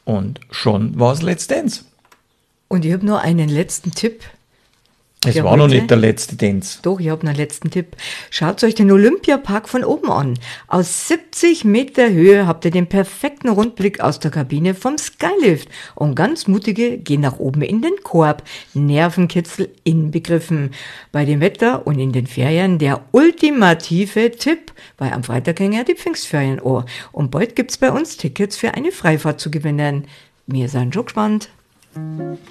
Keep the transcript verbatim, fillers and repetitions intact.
Und schon war es Let's Dance. Und ich habe nur einen letzten Tipp. Es Ja, war noch heute? nicht der letzte Dance. Doch, ich habe einen letzten Tipp. Schaut euch den Olympiapark von oben an. Aus siebzig Meter Höhe habt ihr den perfekten Rundblick aus der Kabine vom Skylift. Und ganz mutige gehen nach oben in den Korb. Nervenkitzel inbegriffen. Bei dem Wetter und in den Ferien der ultimative Tipp, weil am Freitag hängen ja die Pfingstferien an. Und bald gibt's bei uns Tickets für eine Freifahrt zu gewinnen. Wir sind schon gespannt.